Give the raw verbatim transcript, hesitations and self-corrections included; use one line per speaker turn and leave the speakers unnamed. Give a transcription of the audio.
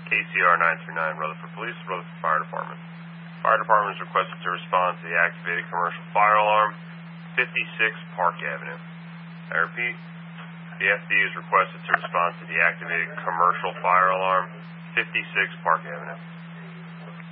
K C R nine three nine, Rutherford Police, Rutherford Fire Department. Fire Department is requested to respond to the activated commercial fire alarm, fifty-six Park Avenue. I repeat, the F D is requested to respond to the activated commercial fire alarm, fifty-six Park Avenue.